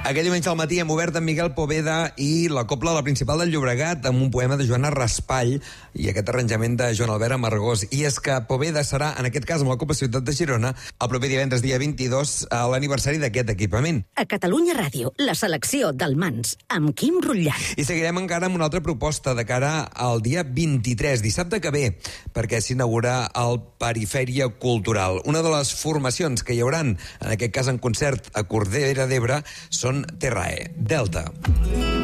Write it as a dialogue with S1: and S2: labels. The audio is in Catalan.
S1: Aquell diumenge al matí hem obert amb Miguel Poveda i la Cobla de la Principal del Llobregat amb un poema de Joana Raspall i aquest arranjament de Joan Albert Amargós. I és que Poveda serà, en aquest cas amb la Copa Ciutat de Girona, el proper divendres dia 22 a l'aniversari d'aquest equipament.
S2: A Catalunya Ràdio, la selecció del Mans, amb Quim Rutllat.
S1: I seguirem encara amb una altra proposta de cara al dia 23, dissabte que ve, perquè s'inaugura el Perifèria Cultural. Una de les formacions que hi hauran, en aquest cas en concert a Corbera d'Ebre, són Terrae, Delta.